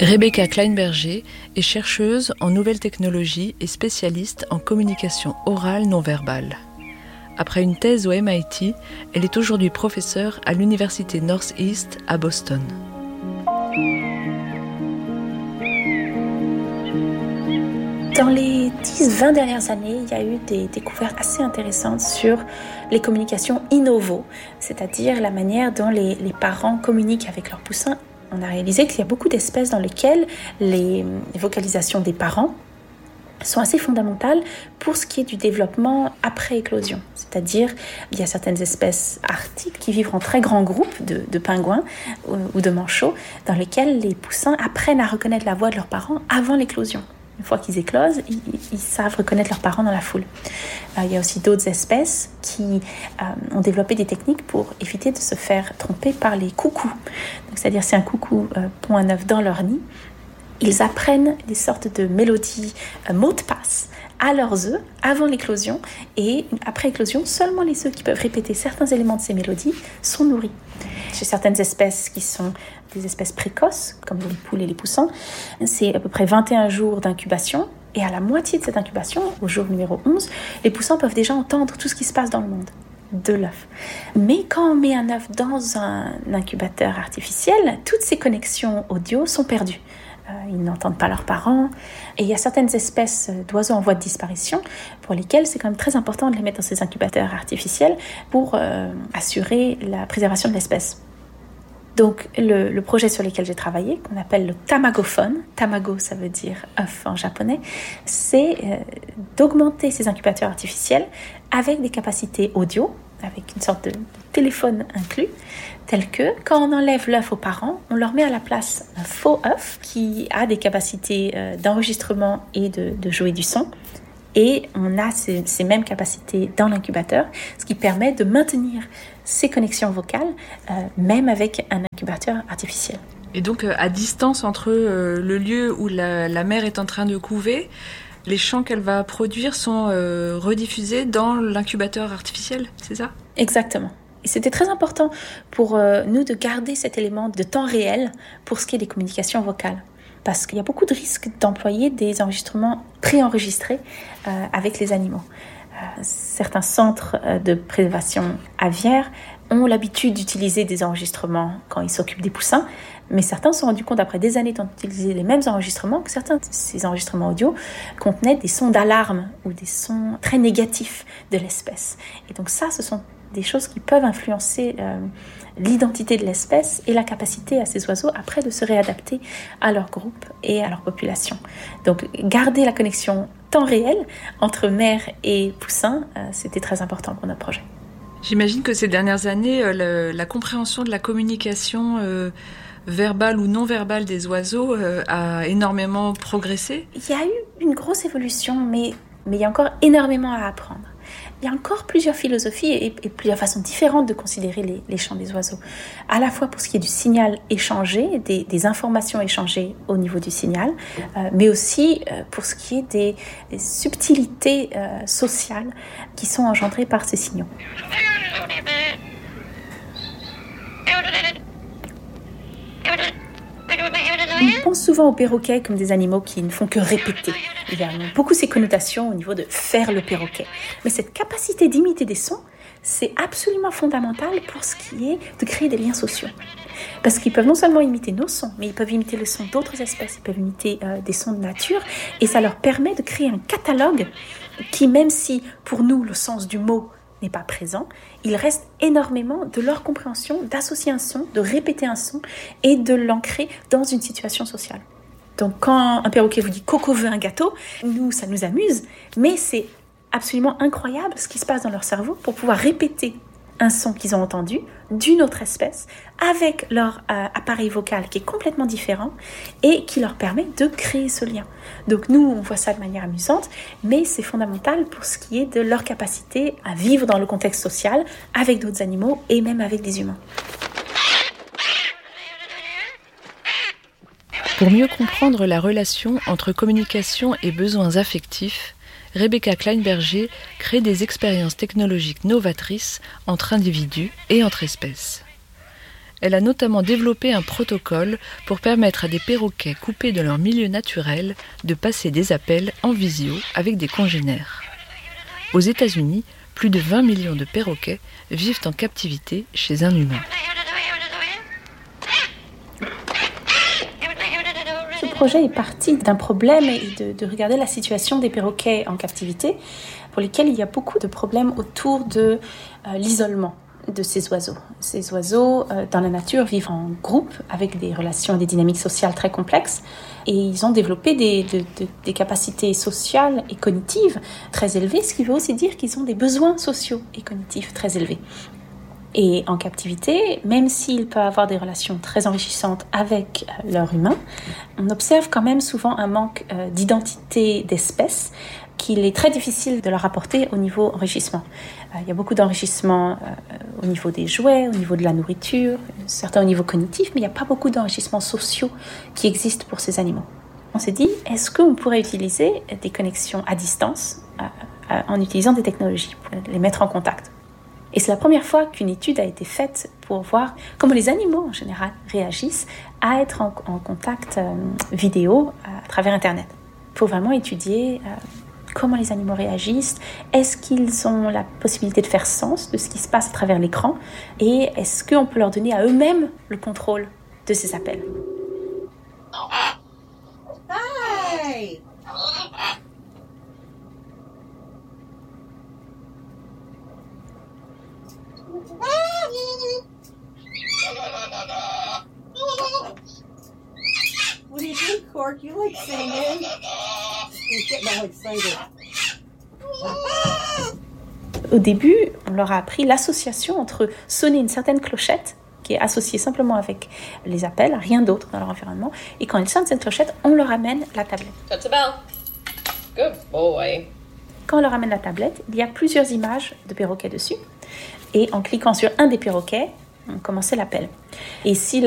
Rebecca Kleinberger est chercheuse en nouvelles technologies et spécialiste en communication orale non verbale. Après une thèse au MIT, elle est aujourd'hui professeure à l'université Northeast à Boston. Dans les 10-20 dernières années, il y a eu des découvertes assez intéressantes sur les communications in novo, c'est-à-dire la manière dont les parents communiquent avec leurs poussins. On a réalisé qu'il y a beaucoup d'espèces dans lesquelles les vocalisations des parents sont assez fondamentales pour ce qui est du développement après éclosion. C'est-à-dire, il y a certaines espèces arctiques qui vivent en très grands groupes de pingouins ou de manchots, dans lesquels les poussins apprennent à reconnaître la voix de leurs parents avant l'éclosion. Une fois qu'ils éclosent, ils savent reconnaître leurs parents dans la foule. Il y a aussi d'autres espèces qui ont développé des techniques pour éviter de se faire tromper par les coucous. Donc, c'est-à-dire, si un coucou pond un œuf dans leur nid, ils apprennent des sortes de mélodies, mots de passe à leurs œufs avant l'éclosion. Et après l'éclosion, seulement les œufs qui peuvent répéter certains éléments de ces mélodies sont nourris. Chez certaines espèces qui sont des espèces précoces, comme les poules et les poussins, c'est à peu près 21 jours d'incubation. Et à la moitié de cette incubation, au jour numéro 11, les poussins peuvent déjà entendre tout ce qui se passe dans le monde de l'œuf. Mais quand on met un œuf dans un incubateur artificiel, toutes ces connexions audio sont perdues. Ils n'entendent pas leurs parents. Et il y a certaines espèces d'oiseaux en voie de disparition pour lesquelles c'est quand même très important de les mettre dans ces incubateurs artificiels pour assurer la préservation de l'espèce. Donc le projet sur lequel j'ai travaillé, qu'on appelle le tamagophone, tamago ça veut dire œuf en japonais, c'est d'augmenter ces incubateurs artificiels avec des capacités audio, avec une sorte de téléphone inclus, tel que quand on enlève l'œuf aux parents, on leur met à la place un faux œuf qui a des capacités d'enregistrement et de jouer du son. Et on a ces mêmes capacités dans l'incubateur, ce qui permet de maintenir ces connexions vocales, même avec un incubateur artificiel. Et donc, à distance entre le lieu où la mère est en train de couver, les chants qu'elle va produire sont rediffusés dans l'incubateur artificiel, c'est ça ? Exactement. Et c'était très important pour nous de garder cet élément de temps réel pour ce qui est des communications vocales. Parce qu'il y a beaucoup de risques d'employer des enregistrements préenregistrés avec les animaux. Certains centres de préservation aviaire ont l'habitude d'utiliser des enregistrements quand ils s'occupent des poussins, mais certains se sont rendus compte, après des années d'utiliser les mêmes enregistrements, que certains de ces enregistrements audio contenaient des sons d'alarme ou des sons très négatifs de l'espèce. Et donc ça, ce sont des choses qui peuvent influencer l'identité de l'espèce et la capacité à ces oiseaux après de se réadapter à leur groupe et à leur population. Donc garder la connexion temps réel entre mère et poussin, c'était très important pour notre projet. J'imagine que ces dernières années, la compréhension de la communication verbale ou non verbale des oiseaux a énormément progressé. Il y a eu une grosse évolution, mais il y a encore énormément à apprendre. Il y a encore plusieurs philosophies et plusieurs façons différentes de considérer les chants des oiseaux. À la fois pour ce qui est du signal échangé, des informations échangées au niveau du signal, mais aussi pour ce qui est des subtilités sociales qui sont engendrées par ces signaux. On pense souvent aux perroquets comme des animaux qui ne font que répéter. Il y a beaucoup ces connotations au niveau de faire le perroquet. Mais cette capacité d'imiter des sons, c'est absolument fondamental pour ce qui est de créer des liens sociaux. Parce qu'ils peuvent non seulement imiter nos sons, mais ils peuvent imiter le son d'autres espèces, ils peuvent imiter des sons de nature, et ça leur permet de créer un catalogue qui, même si pour nous le sens du mot n'est pas présent, il reste énormément de leur compréhension d'associer un son, de répéter un son et de l'ancrer dans une situation sociale. Donc quand un perroquet vous dit « Coco veut un gâteau », nous, ça nous amuse, mais c'est absolument incroyable ce qui se passe dans leur cerveau pour pouvoir répéter un son qu'ils ont entendu d'une autre espèce avec leur appareil vocal qui est complètement différent et qui leur permet de créer ce lien. Donc nous, on voit ça de manière amusante, mais c'est fondamental pour ce qui est de leur capacité à vivre dans le contexte social avec d'autres animaux et même avec des humains. Pour mieux comprendre la relation entre communication et besoins affectifs, Rebecca Kleinberger crée des expériences technologiques novatrices entre individus et entre espèces. Elle a notamment développé un protocole pour permettre à des perroquets coupés de leur milieu naturel de passer des appels en visio avec des congénères. Aux États-Unis, plus de 20 millions de perroquets vivent en captivité chez un humain. Ce projet est parti d'un problème et de regarder la situation des perroquets en captivité, pour lesquels il y a beaucoup de problèmes autour de l'isolement de ces oiseaux. Ces oiseaux, dans la nature, vivent en groupe avec des relations et des dynamiques sociales très complexes, et ils ont développé des capacités sociales et cognitives très élevées, ce qui veut aussi dire qu'ils ont des besoins sociaux et cognitifs très élevés. Et en captivité, même s'ils peuvent avoir des relations très enrichissantes avec leur humain, on observe quand même souvent un manque d'identité d'espèce qu'il est très difficile de leur apporter au niveau enrichissement. Il y a beaucoup d'enrichissement au niveau des jouets, au niveau de la nourriture, certains au niveau cognitif, mais il n'y a pas beaucoup d'enrichissements sociaux qui existent pour ces animaux. On s'est dit, est-ce qu'on pourrait utiliser des connexions à distance en utilisant des technologies pour les mettre en contact ? Et c'est la première fois qu'une étude a été faite pour voir comment les animaux en général réagissent à être en contact vidéo à travers Internet. Pour vraiment étudier comment les animaux réagissent, est-ce qu'ils ont la possibilité de faire sens de ce qui se passe à travers l'écran, et est-ce qu'on peut leur donner à eux-mêmes le contrôle de ces appels. Hi! What do you think, Cork? You like singing? He's getting all excited. Au début, on leur a appris l'association entre sonner une certaine clochette, qui est associée simplement avec les appels, rien d'autre dans leur environnement, et quand ils sonnent cette clochette, on leur amène la tablette. Touch the bell. Good boy. Quand on leur amène la tablette, il y a plusieurs images de perroquets dessus, et en cliquant sur un des perroquets, on commençait l'appel. Et si